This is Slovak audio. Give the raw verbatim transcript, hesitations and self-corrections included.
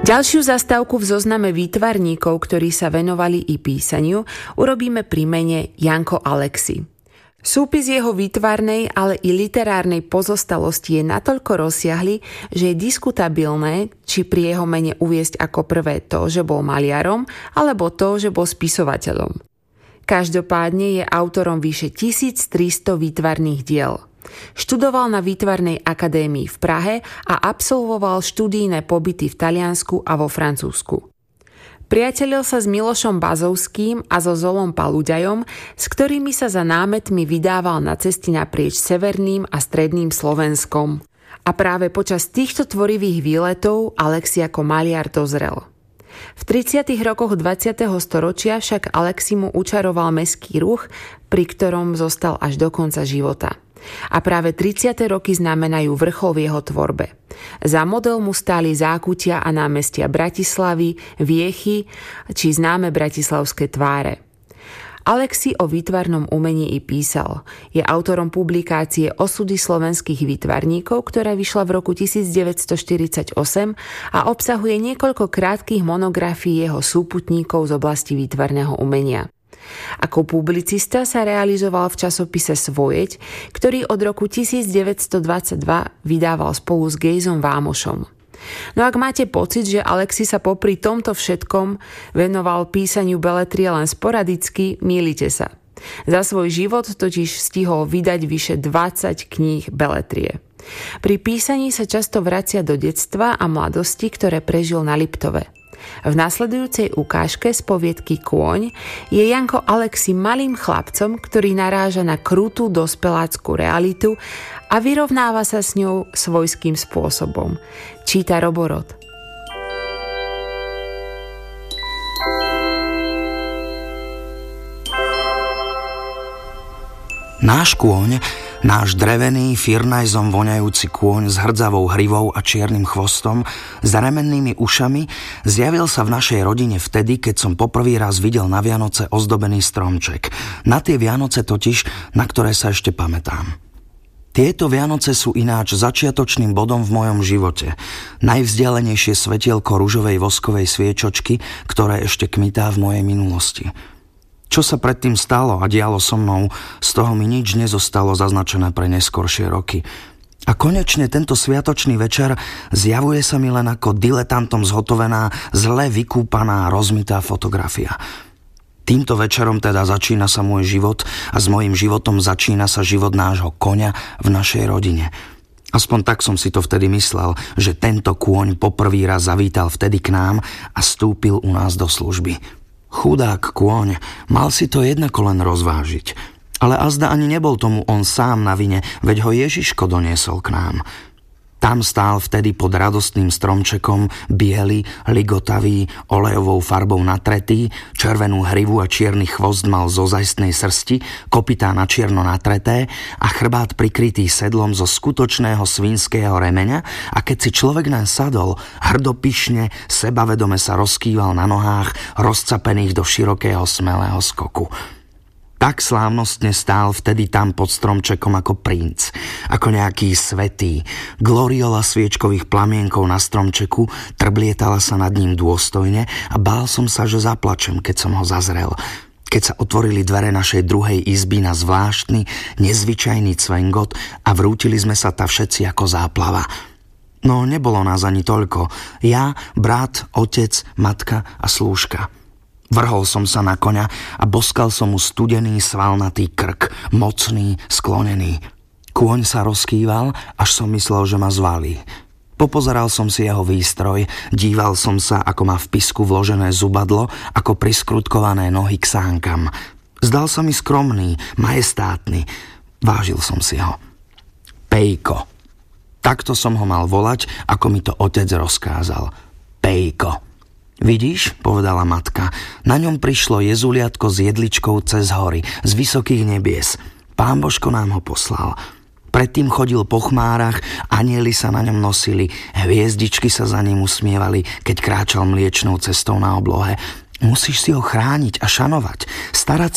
Ďalšiu zastávku v zozname výtvarníkov, ktorí sa venovali i písaniu, urobíme pri mene Janko Alexy. Súpis jeho výtvarnej, ale i literárnej pozostalosti je natoľko rozsiahly, že je diskutabilné, či pri jeho mene uviesť ako prvé to, že bol maliarom, alebo to, že bol spisovateľom. Každopádne je autorom vyše tisíctristo výtvarných diel. Študoval na Výtvarnej akadémii v Prahe a absolvoval študijné pobyty v Taliansku a vo Francúzsku. Priatelil sa s Milošom Bazovským a so Zolom Paluďajom, s ktorými sa za námetmi vydával na cesty naprieč severným a stredným Slovenskom. A práve počas týchto tvorivých výletov Alexy ako maliar dozrel. V tridsiatych rokoch dvadsiateho storočia však Alexy mu učaroval mestský ruch, pri ktorom zostal až do konca života. A práve tridsiate roky znamenajú vrchol v jeho tvorbe. Za model mu stáli zákutia a námestia Bratislavy, Viechy či známe bratislavské tváre. Alexy o výtvarnom umení i písal. Je autorom publikácie Osudy slovenských výtvarníkov, ktorá vyšla v roku devätnásťstoštyridsaťosem a obsahuje niekoľko krátkych monografií jeho súputníkov z oblasti výtvarného umenia. Ako publicista sa realizoval v časopise Svojeť, ktorý od roku devätnásťstodvadsaťdva vydával spolu s Gejzom Vámošom. No ak máte pocit, že Alexy sa popri tomto všetkom venoval písaniu beletrie len sporadicky, mýlite sa. Za svoj život totiž stihol vydať vyše dvadsať kníh beletrie. Pri písaní sa často vracia do detstva a mladosti, ktoré prežil na Liptove. V nasledujúcej ukážke z poviedky Kôň je Janko Alexy malým chlapcom, ktorý naráža na krutú dospelácku realitu a vyrovnáva sa s ňou svojským spôsobom. Číta Roborod. Náš kôň, náš drevený, firnajzom voňajúci kôň s hrdzavou hrivou a čiernym chvostom, s remennými ušami, zjavil sa v našej rodine vtedy, keď som poprvý raz videl na Vianoce ozdobený stromček. Na tie Vianoce totiž, na ktoré sa ešte pamätám. Tieto Vianoce sú ináč začiatočným bodom v mojom živote. Najvzdialenejšie svetielko ružovej voskovej sviečočky, ktoré ešte kmitá v mojej minulosti. Čo sa predtým stalo a dialo so mnou, z toho mi nič nezostalo zaznačené pre neskoršie roky. A konečne tento sviatočný večer zjavuje sa mi len ako diletantom zhotovená, zle vykúpaná, rozmitá fotografia. Týmto večerom teda začína sa môj život a s mojím životom začína sa život nášho koňa v našej rodine. Aspoň tak som si to vtedy myslel, že tento kôň poprvý raz zavítal vtedy k nám a vstúpil u nás do služby. Chudák kôň, mal si to jednako len rozvážiť. Ale azda ani nebol tomu on sám na vine, veď ho Ježiško doniesol k nám. Tam stál vtedy pod radostným stromčekom, biely, ligotavý, olejovou farbou natretý, červenú hrivu a čierny chvost mal zo zajstnej srsti, kopytá na čierno natreté a chrbát prikrytý sedlom zo skutočného svinského remeňa, a keď si človek naň sadol, hrdopyšne, sebavedome sa rozkýval na nohách, rozcapených do širokého smelého skoku. Tak slávnostne stál vtedy tam pod stromčekom ako princ, ako nejaký svätý. Gloriola sviečkových plamienkov na stromčeku trblietala sa nad ním dôstojne a bál som sa, že zaplačem, keď som ho zazrel. Keď sa otvorili dvere našej druhej izby na zvláštny, nezvyčajný cvengot a vrútili sme sa ta všetci ako záplava. No nebolo nás ani toľko. Ja, brat, otec, matka a slúžka. Vrhol som sa na koňa a boskal som mu studený, svalnatý krk, mocný, sklonený. Kôň sa rozkýval, až som myslel, že ma zvalí. Popozeral som si jeho výstroj, díval som sa, ako má v pisku vložené zubadlo, ako priskrutkované nohy k sánkam. Zdal sa mi skromný, majestátny. Vážil som si ho. Pejko. Takto som ho mal volať, ako mi to otec rozkázal. Pejko. Vidíš, povedala matka, na ňom prišlo jezuliatko s jedličkou cez hory, z vysokých nebies. Pán Božko nám ho poslal. Predtým chodil po chmárach, anjeli sa na ňom nosili, hviezdičky sa za ním usmievali, keď kráčal mliečnou cestou na oblohe. Musíš si ho chrániť a šanovať, starať